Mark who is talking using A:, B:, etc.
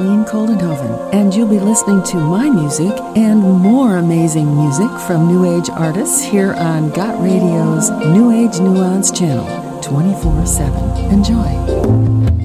A: Colleen Koldenhoven, and you'll be listening to my music and more amazing music from New Age artists here on Got Radio's New Age Nuance channel, 24/7. Enjoy.